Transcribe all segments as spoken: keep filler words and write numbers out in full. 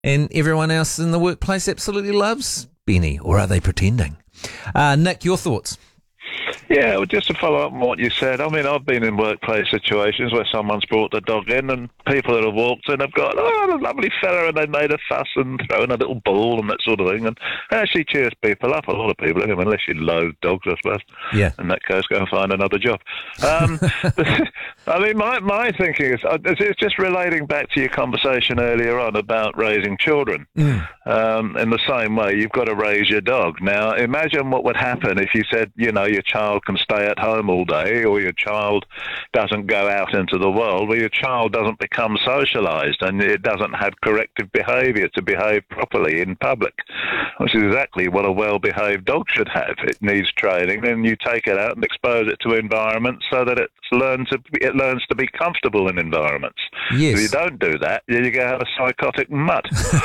and everyone else in the workplace absolutely loves Benny, or are they pretending? Uh, Nick, your thoughts? Yeah, well, just to follow up on what you said, I mean, I've been in workplace situations where someone's brought the dog in and people that have walked in have got, oh, the lovely fella, and they made a fuss and thrown a little ball and that sort of thing, and it actually cheers people up, a lot of people, anyway, unless you loathe dogs, I suppose. Yeah. In that case, go and find another job. Um, I mean, my, my thinking is, it's just relating back to your conversation earlier on about raising children. Mm. Um, in the same way, you've got to raise your dog. Now, imagine what would happen if you said, you know, your child can stay at home all day, or your child doesn't go out into the world, where your child doesn't become socialized and it doesn't have corrective behavior to behave properly in public, which is exactly what a well-behaved dog should have. It needs training, and you take it out and expose it to environments so that it's learned to, it learns to be comfortable in environments. Yes. If you don't do that, you're going to have a psychotic mutt.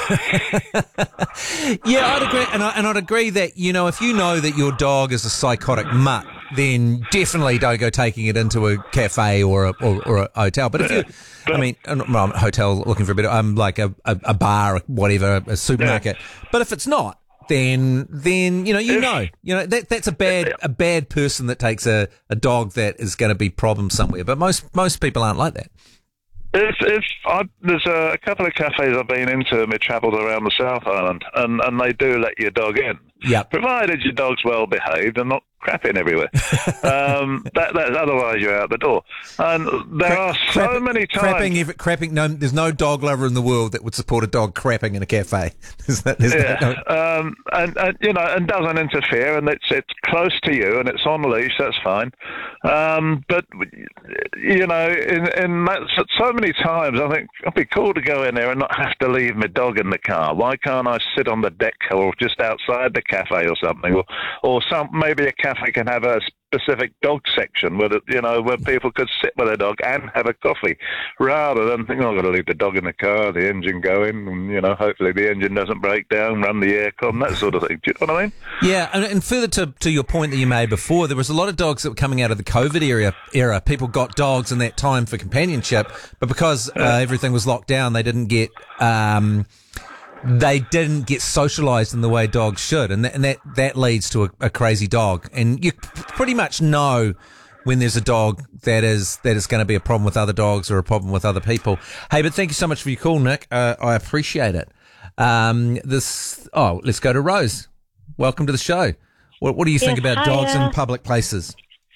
Yeah, I'd agree, and, I, and I'd agree that, you know, if you know that your dog is a psychotic mutt, then definitely don't go taking it into a cafe or a, or, or a hotel. But if you, I mean, well, hotel looking for a bit, um, like a, a, a bar, or whatever, a supermarket. Yeah. But if it's not, then then you know you know you know that that's a bad a bad person that takes a, a dog that is going to be problem somewhere. But most most people aren't like that. If, if I, there's a, a couple of cafes I've been into and we travelled around the South Island, and, and they do let your dog in. Yeah. Provided your dog's well behaved and not crapping everywhere. um, that, that, otherwise, you're out the door. And there Cra- are so crap, many times. Crapping, if, crapping. No, there's no dog lover in the world that would support a dog crapping in a cafe. There's that, there's yeah. that, no. um, and, and you know, and doesn't interfere, and it's it's close to you, and it's on leash. That's fine. Um, but you know, in, in that, so many times, I think it'd be cool to go in there and not have to leave my dog in the car. Why can't I sit on the deck or just outside the cafe or something, or or some maybe a cafe can have a specific dog section where the, you know where people could sit with a dog and have a coffee, rather than think, oh, I've got to leave the dog in the car, the engine going, and you know hopefully the engine doesn't break down, run the aircon, that sort of thing. Do you know what I mean? Yeah, and, and further to to your point that you made before, there was a lot of dogs that were coming out of the COVID era. Era people got dogs in that time for companionship, but because uh, everything was locked down, they didn't get. Um, They didn't get socialised in the way dogs should, and that, and that, that leads to a, a crazy dog. And you pretty much know when there's a dog that is that is going to be a problem with other dogs or a problem with other people. Hey, but thank you so much for your call, Nick. Uh, I appreciate it. Um, this oh, let's go to Rose. Welcome to the show. What, what do you yes, think about hi, dogs uh, in public places?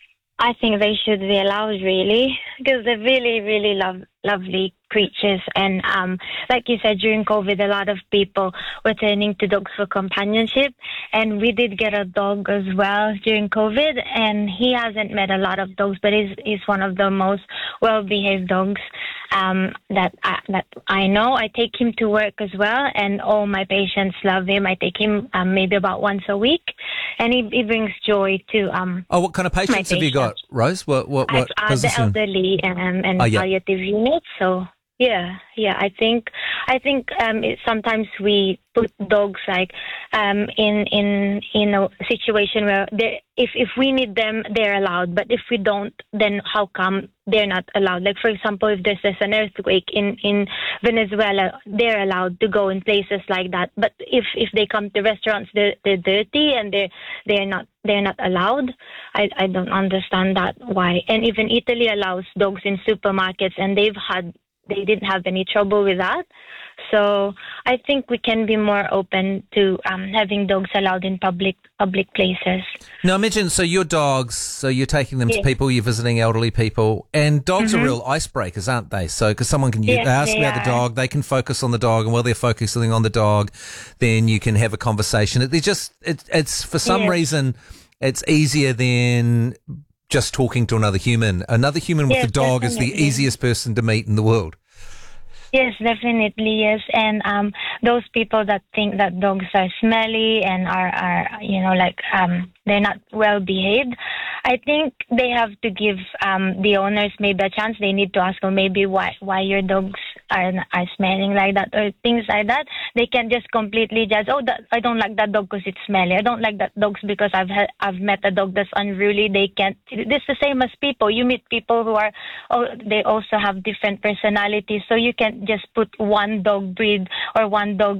I think they should be allowed, really, because they're really, really love, lovely creatures. And um, like you said, during COVID, a lot of people were turning to dogs for companionship. And we did get a dog as well during COVID. And he hasn't met a lot of dogs, but he's, he's one of the most well-behaved dogs um, that, I, that I know. I take him to work as well, and all my patients love him. I take him um, maybe about once a week. And he, he brings joy to um. Oh, what kind of patients, patients. have you got, Rose? What what what uh, the elderly and, and oh, yeah. palliative units. So yeah, yeah. I think I think um it, sometimes we put dogs like um in in in a situation where they if if we need them, they're allowed. But if we don't, then how come they're not allowed? Like, for example, if there's, there's an earthquake in, in Venezuela, they're allowed to go in places like that. But if, if they come to restaurants, they're, they're dirty and they're they're not they're not allowed. I, I don't understand that why. And even Italy allows dogs in supermarkets, and they've had they didn't have any trouble with that. So I think we can be more open to um, having dogs allowed in public public places. Now, imagine, so your dogs, so you're taking them yes. to people, you're visiting elderly people, and dogs mm-hmm. are real icebreakers, aren't they? So, because someone can yes, ask about are. the dog, they can focus on the dog, and while they're focusing on the dog, then you can have a conversation. They just, it, it's for some yes. reason, it's easier than just talking to another human. Another human with yes, a dog definitely. is the easiest person to meet in the world. Yes, definitely, yes. And um, those people that think that dogs are smelly and are, are you know, like um, they're not well behaved, I think they have to give um, the owners maybe a chance. They need to ask them maybe why why your dog's are, are smelling like that or things like that, they can just completely judge, oh, that, I don't like that dog because it's smelly. I don't like that dog because I've had, I've met a dog that's unruly. They can't. This is the same as people. You meet people who are, oh, they also have different personalities. So you can't just put one dog breed or one dog